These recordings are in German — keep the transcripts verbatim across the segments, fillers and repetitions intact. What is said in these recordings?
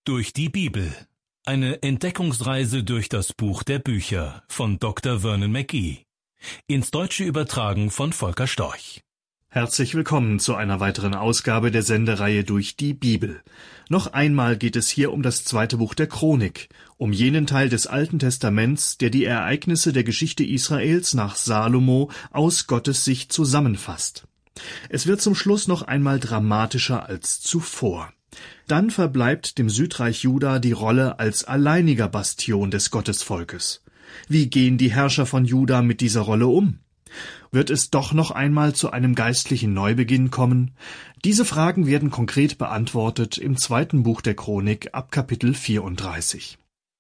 Durch die Bibel. Eine Entdeckungsreise durch das Buch der Bücher von Doktor Vernon McGee. Ins Deutsche übertragen von Volker Storch. Herzlich willkommen zu einer weiteren Ausgabe der Sendereihe Durch die Bibel. Noch einmal geht es hier um das zweite Buch der Chronik, um jenen Teil des Alten Testaments, der die Ereignisse der Geschichte Israels nach Salomo aus Gottes Sicht zusammenfasst. Es wird zum Schluss noch einmal dramatischer als zuvor. Dann verbleibt dem Südreich Juda die Rolle als alleiniger Bastion des Gottesvolkes. Wie gehen die Herrscher von Juda mit dieser Rolle um? Wird es doch noch einmal zu einem geistlichen Neubeginn kommen? Diese Fragen werden konkret beantwortet im zweiten Buch der Chronik ab Kapitel vierunddreißig.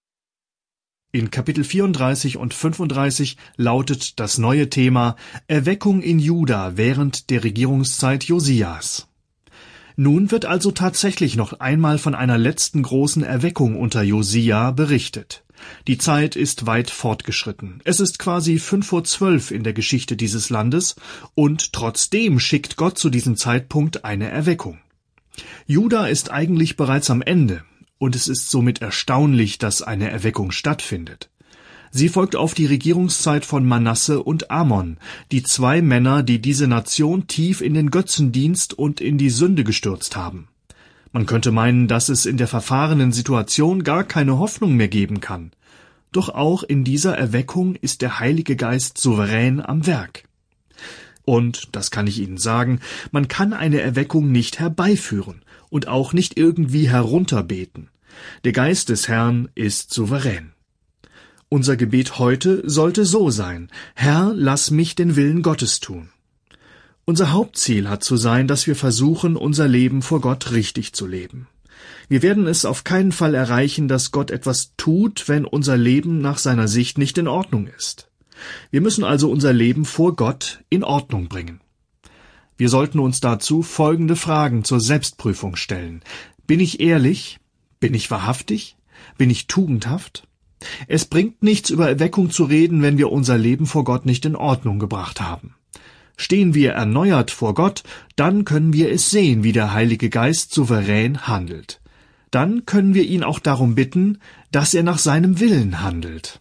In Kapitel vierunddreißig und fünfunddreißig lautet das neue Thema Erweckung in Juda während der Regierungszeit Josias. Nun wird also tatsächlich noch einmal von einer letzten großen Erweckung unter Josia berichtet. Die Zeit ist weit fortgeschritten. Es ist quasi fünf vor zwölf in der Geschichte dieses Landes und trotzdem schickt Gott zu diesem Zeitpunkt eine Erweckung. Juda ist eigentlich bereits am Ende und es ist somit erstaunlich, dass eine Erweckung stattfindet. Sie folgt auf die Regierungszeit von Manasse und Amon, die zwei Männer, die diese Nation tief in den Götzendienst und in die Sünde gestürzt haben. Man könnte meinen, dass es in der verfahrenen Situation gar keine Hoffnung mehr geben kann. Doch auch in dieser Erweckung ist der Heilige Geist souverän am Werk. Und, das kann ich Ihnen sagen, man kann eine Erweckung nicht herbeiführen und auch nicht irgendwie herunterbeten. Der Geist des Herrn ist souverän. Unser Gebet heute sollte so sein: Herr, lass mich den Willen Gottes tun. Unser Hauptziel hat zu sein, dass wir versuchen, unser Leben vor Gott richtig zu leben. Wir werden es auf keinen Fall erreichen, dass Gott etwas tut, wenn unser Leben nach seiner Sicht nicht in Ordnung ist. Wir müssen also unser Leben vor Gott in Ordnung bringen. Wir sollten uns dazu folgende Fragen zur Selbstprüfung stellen. Bin ich ehrlich? Bin ich wahrhaftig? Bin ich tugendhaft? Es bringt nichts, über Erweckung zu reden, wenn wir unser Leben vor Gott nicht in Ordnung gebracht haben. Stehen wir erneuert vor Gott, dann können wir es sehen, wie der Heilige Geist souverän handelt. Dann können wir ihn auch darum bitten, dass er nach seinem Willen handelt.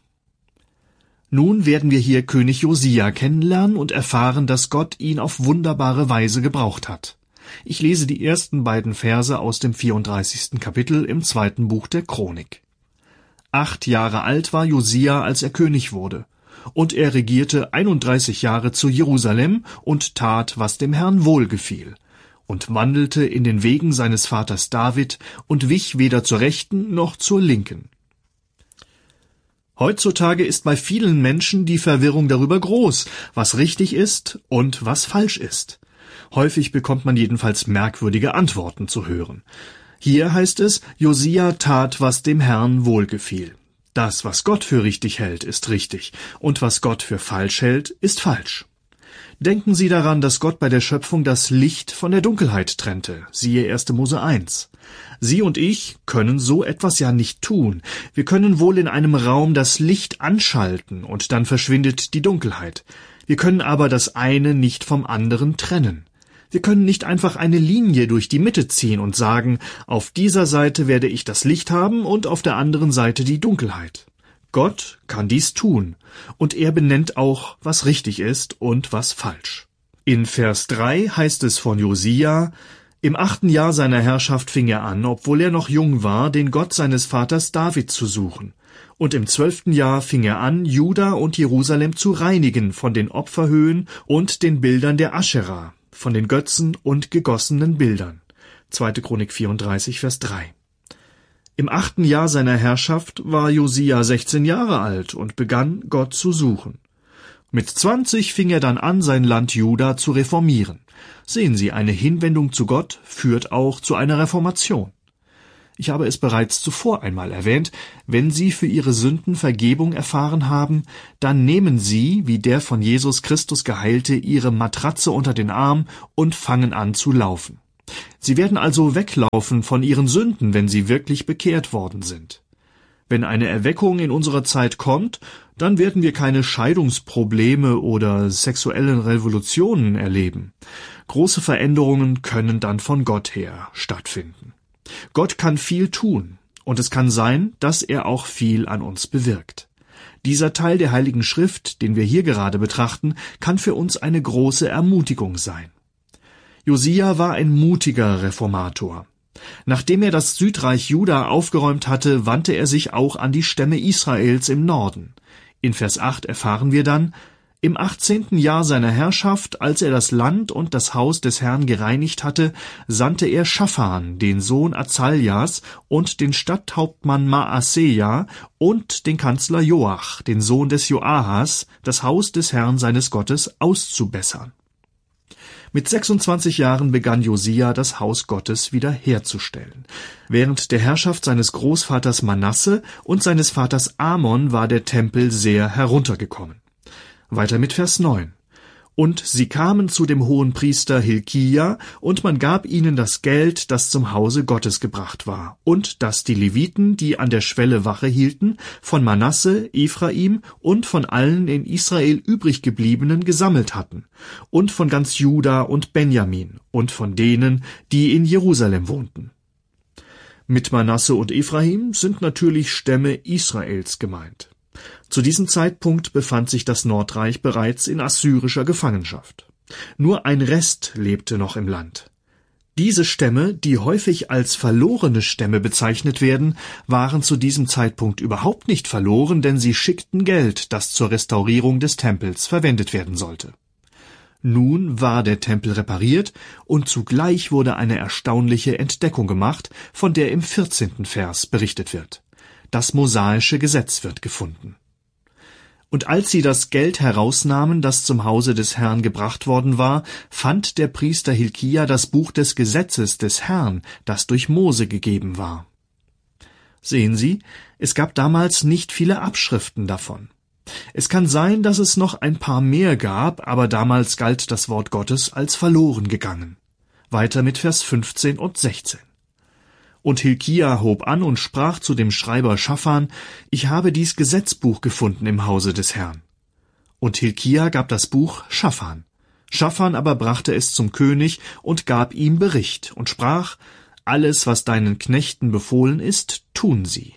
Nun werden wir hier König Josia kennenlernen und erfahren, dass Gott ihn auf wunderbare Weise gebraucht hat. Ich lese die ersten beiden Verse aus dem vierunddreißigsten Kapitel im zweiten Buch der Chronik. Acht Jahre alt war Josia, als er König wurde. Und er regierte einunddreißig Jahre zu Jerusalem und tat, was dem Herrn wohlgefiel, und wandelte in den Wegen seines Vaters David und wich weder zur Rechten noch zur Linken. Heutzutage ist bei vielen Menschen die Verwirrung darüber groß, was richtig ist und was falsch ist. Häufig bekommt man jedenfalls merkwürdige Antworten zu hören. Hier heißt es, Josia tat, was dem Herrn wohlgefiel. Das, was Gott für richtig hält, ist richtig, und was Gott für falsch hält, ist falsch. Denken Sie daran, dass Gott bei der Schöpfung das Licht von der Dunkelheit trennte, siehe erster Mose eins. Sie und ich können so etwas ja nicht tun. Wir können wohl in einem Raum das Licht anschalten, und dann verschwindet die Dunkelheit. Wir können aber das eine nicht vom anderen trennen. Wir können nicht einfach eine Linie durch die Mitte ziehen und sagen, auf dieser Seite werde ich das Licht haben und auf der anderen Seite die Dunkelheit. Gott kann dies tun, und er benennt auch, was richtig ist und was falsch. In Vers drei heißt es von Josia: Im achten Jahr seiner Herrschaft fing er an, obwohl er noch jung war, den Gott seines Vaters David zu suchen. Und im zwölften Jahr fing er an, Juda und Jerusalem zu reinigen von den Opferhöhen und den Bildern der Aschera, von den Götzen und gegossenen Bildern. zweite Chronik vierunddreißig, Vers drei. Im achten Jahr seiner Herrschaft war Josia sechzehn Jahre alt und begann, Gott zu suchen. Mit zwanzig fing er dann an, sein Land Juda zu reformieren. Sehen Sie, eine Hinwendung zu Gott führt auch zu einer Reformation. Ich habe es bereits zuvor einmal erwähnt, wenn Sie für Ihre Sünden Vergebung erfahren haben, dann nehmen Sie, wie der von Jesus Christus Geheilte, Ihre Matratze unter den Arm und fangen an zu laufen. Sie werden also weglaufen von Ihren Sünden, wenn Sie wirklich bekehrt worden sind. Wenn eine Erweckung in unserer Zeit kommt, dann werden wir keine Scheidungsprobleme oder sexuellen Revolutionen erleben. Große Veränderungen können dann von Gott her stattfinden. Gott kann viel tun, Und es kann sein, dass er auch viel an uns bewirkt. Dieser Teil der Heiligen Schrift, den wir hier gerade betrachten, kann für uns eine große Ermutigung sein. Josia war ein mutiger Reformator. Nachdem er das Südreich Juda aufgeräumt hatte, wandte er sich auch an die Stämme Israels im Norden. In Vers acht erfahren wir dann: Im achtzehnten Jahr seiner Herrschaft, als er das Land und das Haus des Herrn gereinigt hatte, sandte er Schaphan, den Sohn Azaljas, und den Stadthauptmann Maaseja und den Kanzler Joach, den Sohn des Joahas, das Haus des Herrn seines Gottes auszubessern. Mit sechsundzwanzig Jahren begann Josia, das Haus Gottes wiederherzustellen. Während der Herrschaft seines Großvaters Manasse und seines Vaters Amon war der Tempel sehr heruntergekommen. Weiter mit Vers neun. Und sie kamen zu dem Hohenpriester Hilkia, und man gab ihnen das Geld, das zum Hause Gottes gebracht war, und das die Leviten, die an der Schwelle Wache hielten, von Manasse, Ephraim und von allen in Israel übriggebliebenen gesammelt hatten, und von ganz Juda und Benjamin, und von denen, die in Jerusalem wohnten. Mit Manasse und Ephraim sind natürlich Stämme Israels gemeint. Zu diesem Zeitpunkt befand sich das Nordreich bereits in assyrischer Gefangenschaft. Nur ein Rest lebte noch im Land. Diese Stämme, die häufig als verlorene Stämme bezeichnet werden, waren zu diesem Zeitpunkt überhaupt nicht verloren, denn sie schickten Geld, das zur Restaurierung des Tempels verwendet werden sollte. Nun war der Tempel repariert und zugleich wurde eine erstaunliche Entdeckung gemacht, von der im vierzehnten Vers berichtet wird. Das mosaische Gesetz wird gefunden. Und als sie das Geld herausnahmen, das zum Hause des Herrn gebracht worden war, fand der Priester Hilkia das Buch des Gesetzes des Herrn, das durch Mose gegeben war. Sehen Sie, es gab damals nicht viele Abschriften davon. Es kann sein, dass es noch ein paar mehr gab, aber damals galt das Wort Gottes als verloren gegangen. Weiter mit Vers fünfzehn und sechzehn. Und Hilkia hob an und sprach zu dem Schreiber Schaphan: Ich habe dies Gesetzbuch gefunden im Hause des Herrn. Und Hilkia gab das Buch Schaphan. Schaphan aber brachte es zum König und gab ihm Bericht und sprach: Alles, was deinen Knechten befohlen ist, tun sie.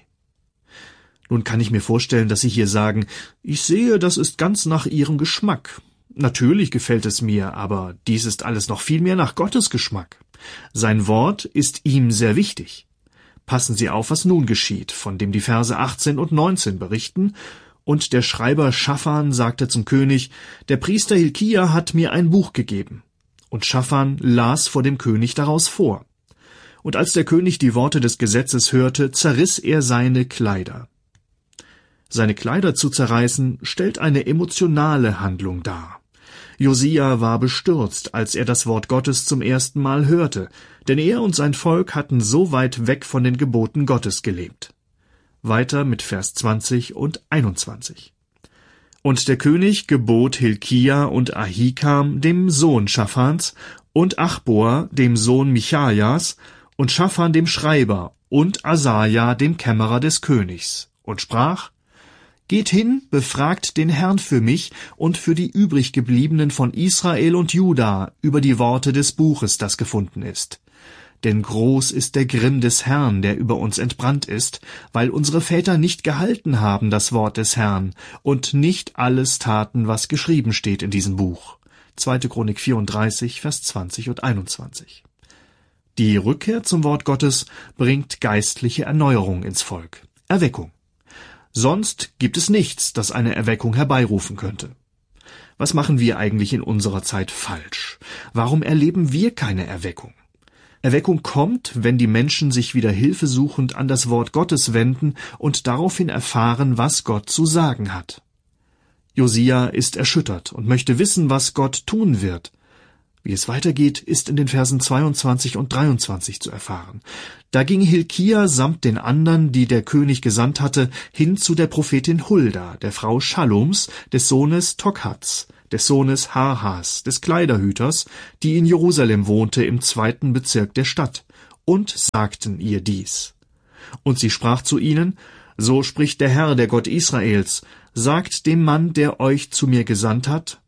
Nun kann ich mir vorstellen, dass Sie hier sagen: Ich sehe, das ist ganz nach Ihrem Geschmack. Natürlich gefällt es mir, aber dies ist alles noch viel mehr nach Gottes Geschmack. Sein Wort ist ihm sehr wichtig. Passen Sie auf, was nun geschieht, von dem die Verse achtzehn und neunzehn berichten. Und der Schreiber Schaphan sagte zum König: Der Priester Hilkia hat mir ein Buch gegeben. Und Schaphan las vor dem König daraus vor. Und als der König die Worte des Gesetzes hörte, zerriss er seine Kleider. Seine Kleider zu zerreißen, stellt eine emotionale Handlung dar. Josia war bestürzt, als er das Wort Gottes zum ersten Mal hörte, denn er und sein Volk hatten so weit weg von den Geboten Gottes gelebt. Weiter mit Vers zwanzig und einundzwanzig. Und der König gebot Hilkia und Ahikam, dem Sohn Schaphans, und Achbor, dem Sohn Michajas, und Schaphan dem Schreiber, und Asaja, dem Kämmerer des Königs, und sprach: Geht hin, befragt den Herrn für mich und für die übriggebliebenen von Israel und Juda über die Worte des Buches, das gefunden ist. Denn groß ist der Grimm des Herrn, der über uns entbrannt ist, weil unsere Väter nicht gehalten haben das Wort des Herrn und nicht alles taten, was geschrieben steht in diesem Buch. zweite Chronik vierunddreißig, Vers zwanzig und einundzwanzig. Die Rückkehr zum Wort Gottes bringt geistliche Erneuerung ins Volk, Erweckung. Sonst gibt es nichts, das eine Erweckung herbeirufen könnte. Was machen wir eigentlich in unserer Zeit falsch? Warum erleben wir keine Erweckung? Erweckung kommt, wenn die Menschen sich wieder hilfesuchend an das Wort Gottes wenden und daraufhin erfahren, was Gott zu sagen hat. Josia ist erschüttert und möchte wissen, was Gott tun wird. Wie es weitergeht, ist in den Versen zweiundzwanzig und dreiundzwanzig zu erfahren. Da ging Hilkia samt den anderen, die der König gesandt hatte, hin zu der Prophetin Hulda, der Frau Schallums, des Sohnes Tokhats, des Sohnes Harhas, des Kleiderhüters, die in Jerusalem wohnte, im zweiten Bezirk der Stadt, und sagten ihr dies. Und sie sprach zu ihnen: So spricht der Herr, der Gott Israels, sagt dem Mann, der euch zu mir gesandt hat.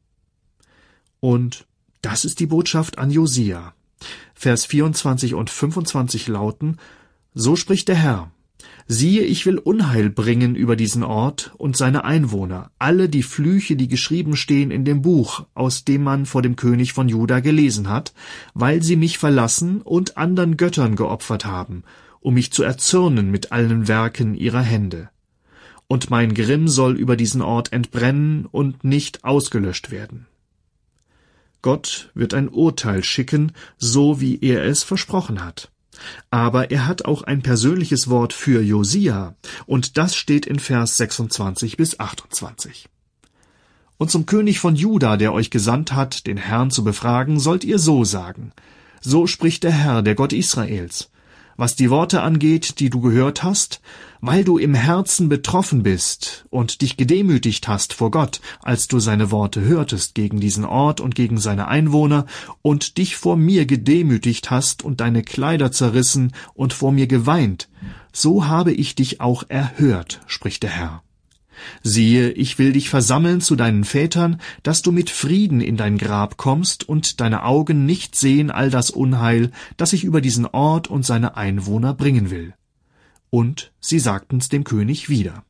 Und das ist die Botschaft an Josia. Vers vierundzwanzig und fünfundzwanzig lauten: So spricht der Herr: Siehe, ich will Unheil bringen über diesen Ort und seine Einwohner, alle die Flüche, die geschrieben stehen in dem Buch, aus dem man vor dem König von Juda gelesen hat, weil sie mich verlassen und anderen Göttern geopfert haben, um mich zu erzürnen mit allen Werken ihrer Hände. Und mein Grimm soll über diesen Ort entbrennen und nicht ausgelöscht werden. Gott wird ein Urteil schicken, so wie er es versprochen hat. Aber er hat auch ein persönliches Wort für Josia, und das steht in Vers sechsundzwanzig bis achtundzwanzig. Und zum König von Juda, der euch gesandt hat, den Herrn zu befragen, sollt ihr so sagen: So spricht der Herr, der Gott Israels. Was die Worte angeht, die du gehört hast, weil du im Herzen betroffen bist und dich gedemütigt hast vor Gott, als du seine Worte hörtest gegen diesen Ort und gegen seine Einwohner, und dich vor mir gedemütigt hast und deine Kleider zerrissen und vor mir geweint, so habe ich dich auch erhört, spricht der Herr. Siehe, ich will dich versammeln zu deinen Vätern, dass du mit Frieden in dein Grab kommst und deine Augen nicht sehen all das Unheil, das ich über diesen Ort und seine Einwohner bringen will. Und sie sagten's dem König wieder.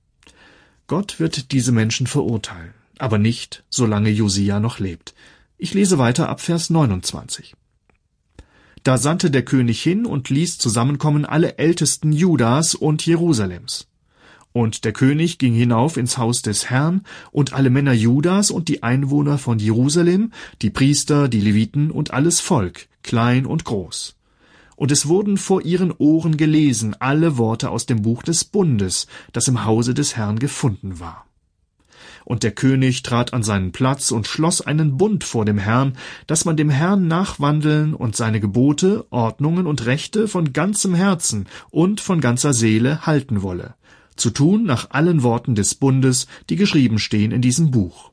Gott wird diese Menschen verurteilen, aber nicht, solange Josia noch lebt. Ich lese weiter ab Vers neunundzwanzig. Da sandte der König hin und ließ zusammenkommen alle Ältesten Judas und Jerusalems. Und der König ging hinauf ins Haus des Herrn, und alle Männer Judas und die Einwohner von Jerusalem, die Priester, die Leviten und alles Volk, klein und groß. Und es wurden vor ihren Ohren gelesen alle Worte aus dem Buch des Bundes, das im Hause des Herrn gefunden war. Und der König trat an seinen Platz und schloss einen Bund vor dem Herrn, dass man dem Herrn nachwandeln und seine Gebote, Ordnungen und Rechte von ganzem Herzen und von ganzer Seele halten wolle, zu tun nach allen Worten des Bundes, die geschrieben stehen in diesem Buch.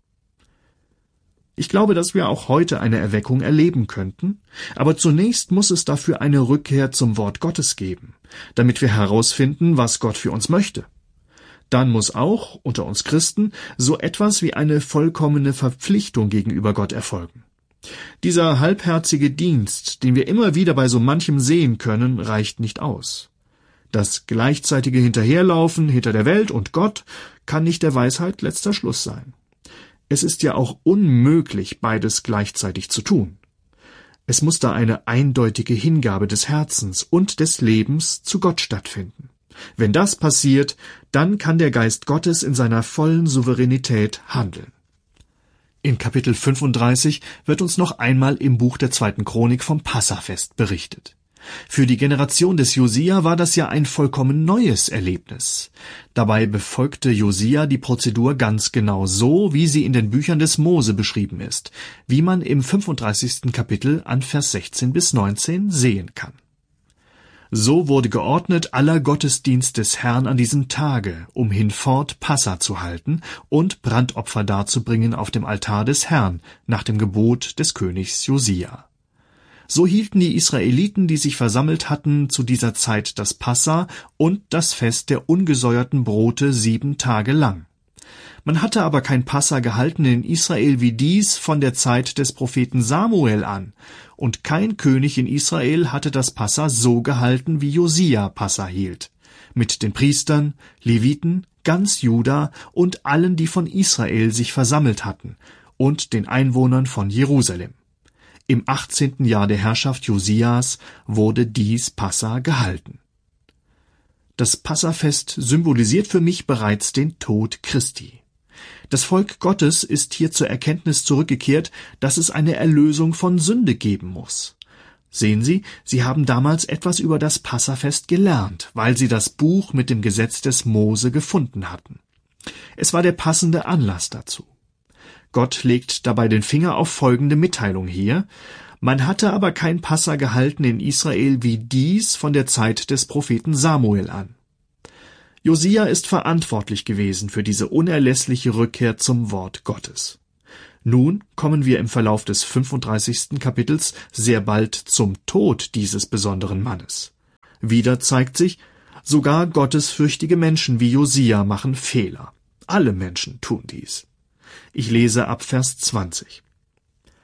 Ich glaube, dass wir auch heute eine Erweckung erleben könnten, aber zunächst muss es dafür eine Rückkehr zum Wort Gottes geben, damit wir herausfinden, was Gott für uns möchte. Dann muss auch, unter uns Christen, so etwas wie eine vollkommene Verpflichtung gegenüber Gott erfolgen. Dieser halbherzige Dienst, den wir immer wieder bei so manchem sehen können, reicht nicht aus. Das gleichzeitige Hinterherlaufen hinter der Welt und Gott kann nicht der Weisheit letzter Schluss sein. Es ist ja auch unmöglich, beides gleichzeitig zu tun. Es muss da eine eindeutige Hingabe des Herzens und des Lebens zu Gott stattfinden. Wenn das passiert, dann kann der Geist Gottes in seiner vollen Souveränität handeln. In Kapitel fünfunddreißig wird uns noch einmal im Buch der zweiten Chronik vom Passafest berichtet. Für die Generation des Josia war das ja ein vollkommen neues Erlebnis. Dabei befolgte Josia die Prozedur ganz genau so, wie sie in den Büchern des Mose beschrieben ist, wie man im fünfunddreißigsten Kapitel an Vers sechzehn bis neunzehn sehen kann. So wurde geordnet aller Gottesdienst des Herrn an diesem Tage, um hinfort Passa zu halten und Brandopfer darzubringen auf dem Altar des Herrn, nach dem Gebot des Königs Josia. So hielten die Israeliten, die sich versammelt hatten, zu dieser Zeit das Passa und das Fest der ungesäuerten Brote sieben Tage lang. Man hatte aber kein Passa gehalten in Israel wie dies von der Zeit des Propheten Samuel an, und kein König in Israel hatte das Passa so gehalten, wie Josia Passa hielt, mit den Priestern, Leviten, ganz Juda und allen, die von Israel sich versammelt hatten, und den Einwohnern von Jerusalem. Im achtzehnten Jahr der Herrschaft Josias wurde dies Passa gehalten. Das Passafest symbolisiert für mich bereits den Tod Christi. Das Volk Gottes ist hier zur Erkenntnis zurückgekehrt, dass es eine Erlösung von Sünde geben muss. Sehen Sie, Sie haben damals etwas über das Passafest gelernt, weil Sie das Buch mit dem Gesetz des Mose gefunden hatten. Es war der passende Anlass dazu. Gott legt dabei den Finger auf folgende Mitteilung hier: Man hatte aber kein Passa gehalten in Israel wie dies von der Zeit des Propheten Samuel an. Josia ist verantwortlich gewesen für diese unerlässliche Rückkehr zum Wort Gottes. Nun kommen wir im Verlauf des fünfunddreißigsten Kapitels sehr bald zum Tod dieses besonderen Mannes. Wieder zeigt sich, sogar gottesfürchtige Menschen wie Josia machen Fehler. Alle Menschen tun dies. Ich lese ab Vers zwanzig.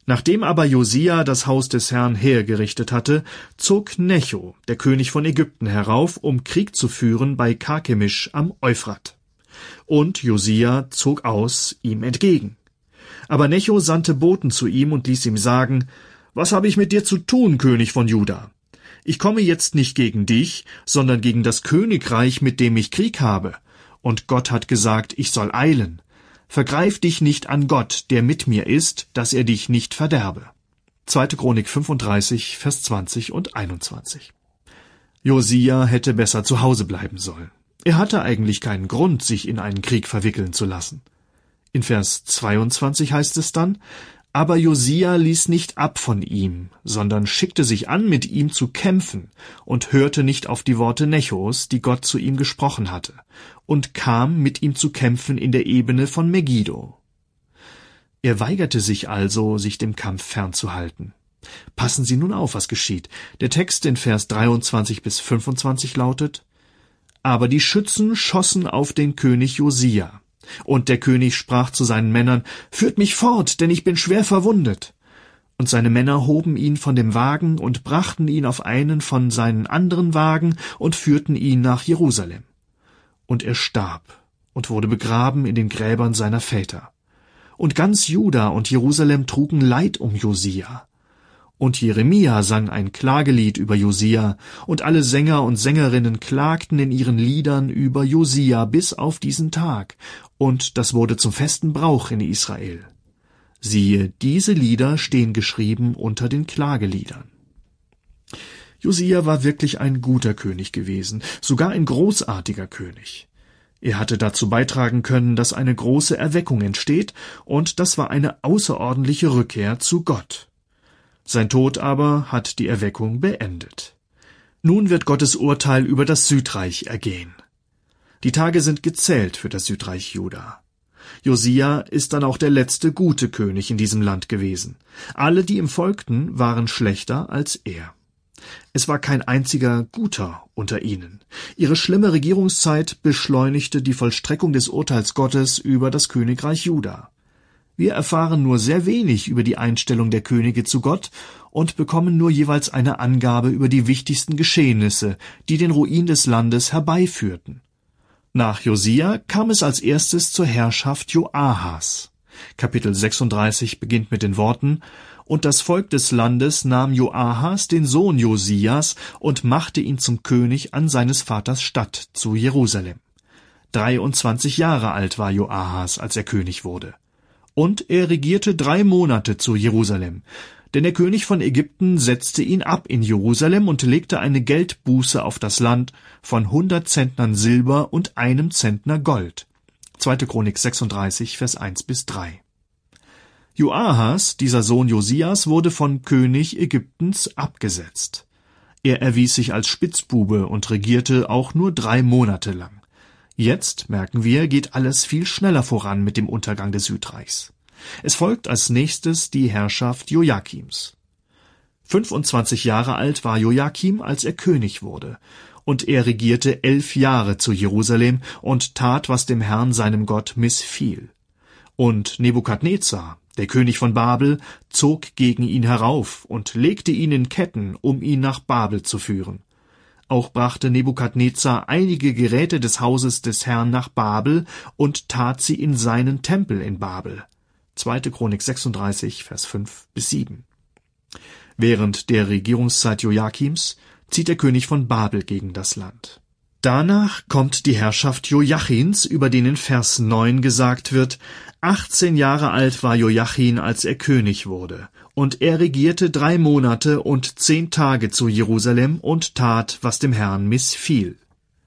Nachdem aber Josia das Haus des Herrn hergerichtet hatte, zog Necho, der König von Ägypten, herauf, um Krieg zu führen bei Karkemisch am Euphrat. Und Josia zog aus ihm entgegen. Aber Necho sandte Boten zu ihm und ließ ihm sagen: »Was habe ich mit dir zu tun, König von Juda? Ich komme jetzt nicht gegen dich, sondern gegen das Königreich, mit dem ich Krieg habe. Und Gott hat gesagt, ich soll eilen. Vergreif dich nicht an Gott, der mit mir ist, dass er dich nicht verderbe.« zweite. Chronik fünfunddreißig, Vers zwanzig und einundzwanzig. Josia hätte besser zu Hause bleiben sollen. Er hatte eigentlich keinen Grund, sich in einen Krieg verwickeln zu lassen. In Vers zweiundzwanzig heißt es dann: »Aber Josia ließ nicht ab von ihm, sondern schickte sich an, mit ihm zu kämpfen, und hörte nicht auf die Worte Nechos, die Gott zu ihm gesprochen hatte, und kam, mit ihm zu kämpfen in der Ebene von Megiddo.« Er weigerte sich also, sich dem Kampf fernzuhalten. Passen Sie nun auf, was geschieht. Der Text in Vers dreiundzwanzig bis fünfundzwanzig lautet: »Aber die Schützen schossen auf den König Josia. Und der König sprach zu seinen Männern: »Führt mich fort, denn ich bin schwer verwundet.« Und seine Männer hoben ihn von dem Wagen und brachten ihn auf einen von seinen anderen Wagen und führten ihn nach Jerusalem. Und er starb und wurde begraben in den Gräbern seiner Väter. Und ganz Juda und Jerusalem trugen Leid um Josia. Und Jeremia sang ein Klagelied über Josia, und alle Sänger und Sängerinnen klagten in ihren Liedern über Josia bis auf diesen Tag, und das wurde zum festen Brauch in Israel. Siehe, diese Lieder stehen geschrieben unter den Klageliedern. Josia war wirklich ein guter König gewesen, sogar ein großartiger König. Er hatte dazu beitragen können, dass eine große Erweckung entsteht, und das war eine außerordentliche Rückkehr zu Gott. Sein Tod aber hat die Erweckung beendet. Nun wird Gottes Urteil über das Südreich ergehen. Die Tage sind gezählt für das Südreich Juda. Josia ist dann auch der letzte gute König in diesem Land gewesen. Alle, die ihm folgten, waren schlechter als er. Es war kein einziger Guter unter ihnen. Ihre schlimme Regierungszeit beschleunigte die Vollstreckung des Urteils Gottes über das Königreich Juda. Wir erfahren nur sehr wenig über die Einstellung der Könige zu Gott und bekommen nur jeweils eine Angabe über die wichtigsten Geschehnisse, die den Ruin des Landes herbeiführten. Nach Josia kam es als erstes zur Herrschaft Joahas. Kapitel sechsunddreißig beginnt mit den Worten: »Und das Volk des Landes nahm Joahas, den Sohn Josias, und machte ihn zum König an seines Vaters Stadt zu Jerusalem. Dreiundzwanzig Jahre alt war Joahas, als er König wurde. Und er regierte drei Monate zu Jerusalem, denn der König von Ägypten setzte ihn ab in Jerusalem und legte eine Geldbuße auf das Land von hundert Zentnern Silber und einem Zentner Gold.« zweite. Chronik sechsunddreißig, Vers eins bis drei. Joahas, dieser Sohn Josias, wurde von König Ägyptens abgesetzt. Er erwies sich als Spitzbube und regierte auch nur drei Monate lang. Jetzt, merken wir, geht alles viel schneller voran mit dem Untergang des Südreichs. Es folgt als nächstes die Herrschaft Joachims. fünfundzwanzig Jahre alt war Joachim, als er König wurde, und er regierte elf Jahre zu Jerusalem und tat, was dem Herrn, seinem Gott, missfiel. Und Nebukadnezar, der König von Babel, zog gegen ihn herauf und legte ihn in Ketten, um ihn nach Babel zu führen. Auch brachte Nebukadnezar einige Geräte des Hauses des Herrn nach Babel und tat sie in seinen Tempel in Babel. zweite. Chronik sechsunddreißig, Vers fünf bis sieben. Während der Regierungszeit Joachims zieht der König von Babel gegen das Land. Danach kommt die Herrschaft Joachins, über den in Vers neun gesagt wird: achtzehn Jahre alt war Joachim, als er König wurde. Und er regierte drei Monate und zehn Tage zu Jerusalem und tat, was dem Herrn missfiel.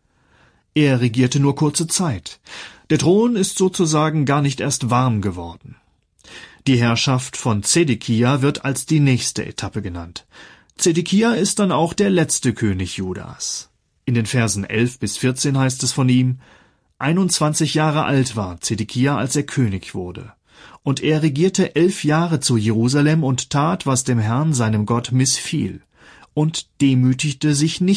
Er regierte nur kurze Zeit. Der Thron ist sozusagen gar nicht erst warm geworden. Die Herrschaft von Zedekia wird als die nächste Etappe genannt. Zedekia ist dann auch der letzte König Judas. In den Versen elf bis vierzehn heißt es von ihm: einundzwanzig Jahre alt war Zedekia, als er König wurde. Und er regierte elf Jahre zu Jerusalem und tat, was dem Herrn, seinem Gott, missfiel, und demütigte sich nicht